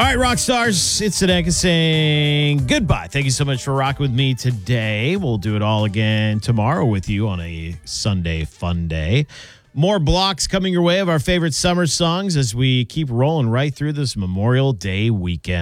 All right, rock stars, it's Sadeka saying goodbye. Thank you so much for rocking with me today. We'll do it all again tomorrow with you on a Sunday fun day. More blocks coming your way of our favorite summer songs as we keep rolling right through this Memorial Day weekend.